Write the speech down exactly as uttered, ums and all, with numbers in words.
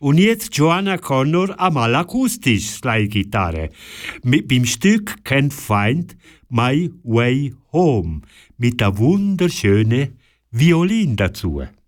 Und jetzt Joanna Connor einmal akustisch Slide-Gitarre. Mit beim Stück Can't Find My Way Home. Mit der wunderschönen Violin dazu.